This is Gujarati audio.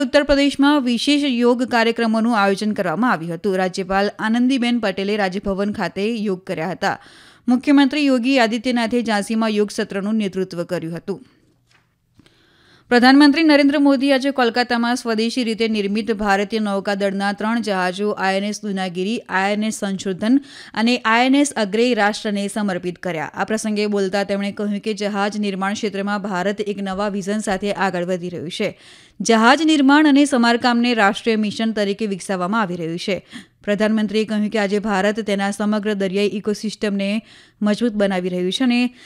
ઉત્તર પ્રદેશમાં વિશેષ યોગ કાર્યક્રમોનું આયોજન કરવામાં આવ્યું હતું. રાજ્યપાલ આનંદીબેન પટેલે રાજભવન ખાતે યોગ કર્યા હતા. મુખ્યમંત્રી યોગી આદિત્યનાથે ઝાંસીમાં યોગ સત્રનું નેતૃત્વ કર્યું હતું. પ્રધાનમંત્રી નરેન્દ્ર મોદી આજે કોલકાતામાં સ્વદેશી રીતે નિર્મિત ભારતીય નૌકાદળના 3 જહાજો આઈએનએસ દુનાગીરી, આઈએનએસ સંશોધન અને આઈએનએસ અગ્રેય રાષ્ટ્રને સમર્પિત કર્યા. આ પ્રસંગે બોલતા તેમણે કહ્યું કે જહાજ નિર્માણ ક્ષેત્રમાં ભારત એક નવા વિઝન સાથે આગળ વધી રહ્યું છે. જહાજ નિર્માણ અને સમારકામને રાષ્ટ્રીય મિશન તરીકે વિકસાવવામાં આવી રહ્યું છે. પ્રધાનમંત્રીએ કહ્યું કે આજે ભારત તેના સમગ્ર દરિયાઈ ઇકોસિસ્ટમને મજબૂત બનાવી રહ્યું છે અને